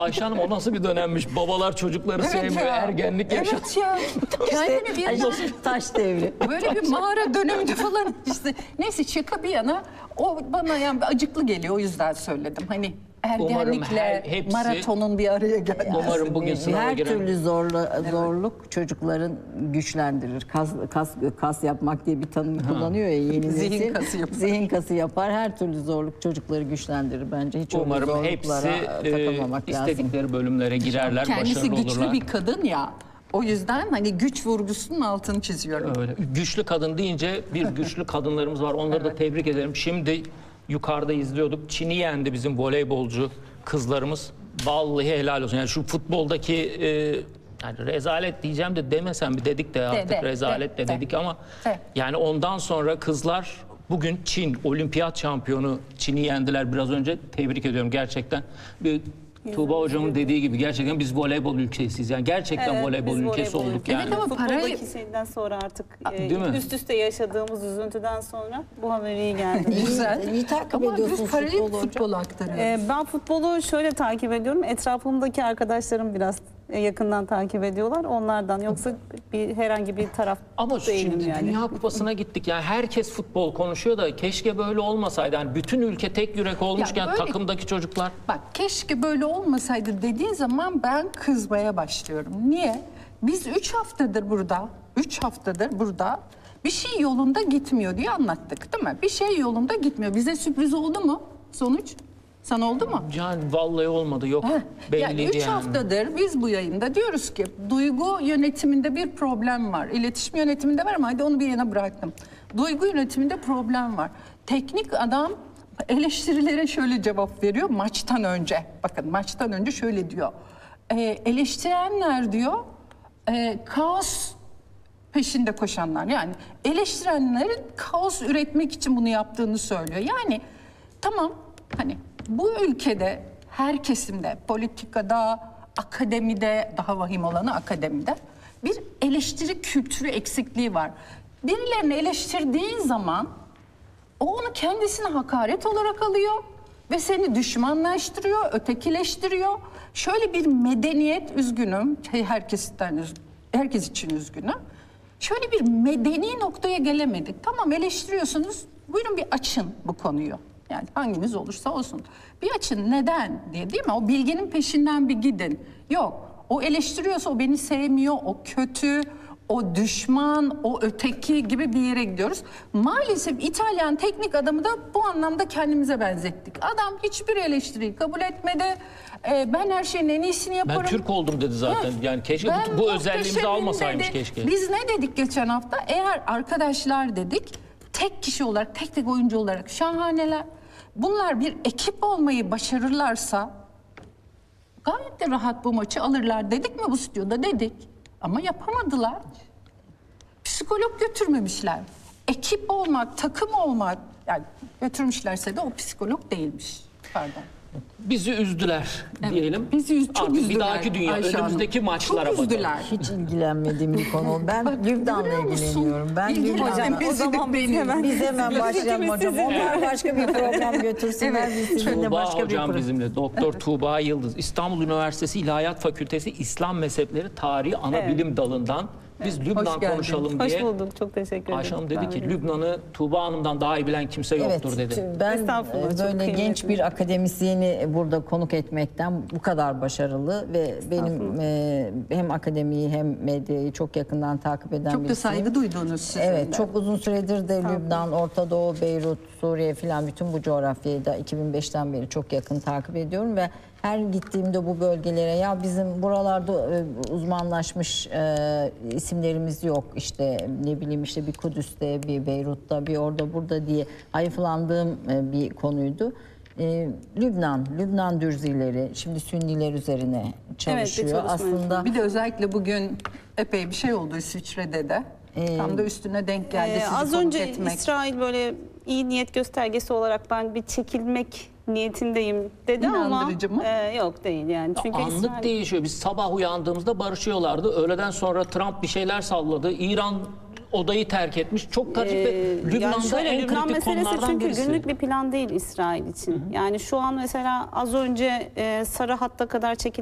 Ayşe Hanım, o nasıl bir dönemmiş? Babalar çocukları sevmiyor, ya. ergenlik yaşıyor. Evet ya. Kendimi bir Taş devri. böyle bir mağara döneminde falan işte. Neyse, şaka bir yana, o bana yani acıklı geliyor, o yüzden söyledim. Hani ergenlikle hepsi- maratonun bir araya gelmesi. Umarım bugün sınava Her giren... türlü zorluk çocukların güçlendirir. Kas yapmak diye bir tanım kullanıyor ya yeni Zihin nesil. kası yapar. Zihin kası yapar. Her türlü zorluk çocukları güçlendirir. Bence hiç öyle Umarım hepsi zorluklara takılmamak lazım. istedikleri bölümlere girerler, Kendisi başarılı güçlü olurlar. bir kadın ya. O yüzden hani güç vurgusunun altını çiziyorum. Öyle. Güçlü kadın deyince bir güçlü kadınlarımız var. Onları da tebrik ederim. Şimdi yukarıda izliyorduk. Çin'i yendi bizim voleybolcu kızlarımız. Vallahi helal olsun. Yani şu futboldaki yani rezalet diyeceğim de demesem bir dedik de artık rezalet de dedik ama yani ondan sonra kızlar bugün Çin olimpiyat şampiyonu Çin'i yendiler biraz önce. Tebrik ediyorum gerçekten. Bir Tuğba hocamın dediği gibi gerçekten biz voleybol ülkesiyiz. Yani gerçekten voleybol biz ülkesi voleybol olduk ülkesi. yani. Evet ama Futboldaki şeyden sonra artık Değil mi? üst üste yaşadığımız üzüntüden sonra bu haber iyi geldi. Güzel. İyi takip Ama ediyorsun biz paralel futbolu hocam. futbol aktarıyoruz. Ben futbolu şöyle takip ediyorum. Etrafımdaki arkadaşlarım biraz yakından takip ediyorlar. Onlardan, yoksa herhangi bir taraf Ama değilim şimdi yani. Dünya Kupası'na gittik. Yani herkes futbol konuşuyor da keşke böyle olmasaydı. Yani bütün ülke tek yürek olmuşken böyle- takımdaki çocuklar... Bak, keşke böyle olmasaydı dediğin zaman ben kızmaya başlıyorum. Niye? Biz 3 haftadır burada bir şey yolunda gitmiyor diye anlattık, değil mi? Bir şey yolunda gitmiyor. Bize sürpriz oldu mu sonuç? Sana oldu mu? Yani vallahi olmadı, yok. Yani Belliydi 3 yani. haftadır biz bu yayında diyoruz ki duygu yönetiminde bir problem var. İletişim yönetiminde var ama hadi onu bir yana bıraktım. Duygu yönetiminde problem var. Teknik adam eleştirilere şöyle cevap veriyor maçtan önce. Bakın, maçtan önce şöyle diyor. Eleştirenler diyor kaos peşinde koşanlar. Yani eleştirenlerin kaos üretmek için bunu yaptığını söylüyor. Yani tamam, hani bu ülkede her kesimde, politikada, akademide, daha vahim olanı akademide bir eleştiri kültürü eksikliği var. Birilerini eleştirdiğin zaman o onu kendisine hakaret olarak alıyor ve seni düşmanlaştırıyor, ötekileştiriyor. Şöyle bir medeniyet, üzgünüm, herkes için üzgünüm. Şöyle bir medeni noktaya gelemedik. Tamam, eleştiriyorsunuz, buyurun bir açın bu konuyu. Yani hanginiz olursa olsun. Bir açın, neden diye, değil mi? O bilginin peşinden bir gidin. Yok, o eleştiriyorsa o beni sevmiyor, o kötü, o düşman, o öteki gibi bir yere gidiyoruz. Maalesef İtalyan teknik adamı da bu anlamda kendimize benzettik. Adam hiçbir eleştiriyi kabul etmedi. Ben her şeyin en iyisini yaparım. Ben Türk oldum dedi zaten. Yani keşke Ben bu özelliğimizi muhteşemim almasaymış dedi. keşke. Biz ne dedik geçen hafta? Eğer arkadaşlar dedik, tek kişi olarak, tek oyuncu olarak şahaneler. Bunlar bir ekip olmayı başarırlarsa gayet de rahat bu maçı alırlar dedik mi bu stüdyoda? Dedik. Ama yapamadılar. Psikolog götürmemişler. Ekip olmak, takım olmak, yani götürmüşlerse de o psikolog değilmiş. Pardon. Bizi üzdüler diyelim. Bizi çok Artık üzdüler bir dahaki dünya, Ayşe Hanım. önümüzdeki maçlara çok bakalım. üzdüler. Hiç ilgilenmediğim bir konu. Ben Bak, Lübnan'la görüyor musun? ilgileniyorum. Ben İlgilenmem. Lübnan'la. O zaman biz hemen Biz hemen başlayalım hocam. Onlar başka bir program götürsünler. Evet. Biz sizinle Tuğba başka bir hocam program. bizimle. Doktor Tuğba Yıldız. İstanbul Üniversitesi İlahiyat Fakültesi İslam Mezhepleri Tarihi Anabilim Dalından. Biz Lübnan geldin. konuşalım Hoş diye. bulduk. Çok teşekkür ederim. Ayşe Hanım dedi ki Lübnan'ı Tuğba Hanım'dan daha iyi bilen kimse yoktur dedi. Ben Estağfurullah, çok böyle genç kıymetli. bir akademisyeni burada konuk etmekten bu kadar başarılı ve benim hem akademiyi hem medyayı çok yakından takip eden Çok da birisiyim. saygı duyduğunuz sizin Evet, de. çok uzun süredir de Lübnan, Orta Doğu, Beyrut, Suriye filan bütün bu coğrafyayı da 2005'ten beri çok yakın takip ediyorum ve her gittiğimde bu bölgelere ya bizim buralarda uzmanlaşmış isimlerimiz yok, işte ne bileyim işte bir Kudüs'te, bir Beyrut'ta, bir orada burada diye hayıflandığım bir konuydu. Lübnan Dürzileri şimdi Sünniler üzerine çalışıyor. çalışma Aslında Bir de özellikle bugün epey bir şey oldu İsviçre'de de. Tam da üstüne denk geldi sizi Az konuk önce etmek. İsrail böyle iyi niyet göstergesi olarak ben bir çekilmek niyetindeyim dedi ama İnandırıcı mı? yok değil yani. Çünkü Anlık İsrail... değişiyor. Biz sabah uyandığımızda barışıyorlardı. Öğleden sonra Trump bir şeyler salladı. İran odayı terk etmiş. Çok karışık ve Yani Lübnan'da şöyle, en Lübnan kritik meselesi konulardan çünkü birisi. günlük bir plan değil İsrail için. Yani şu an mesela az önce sarı hatta kadar çekildi.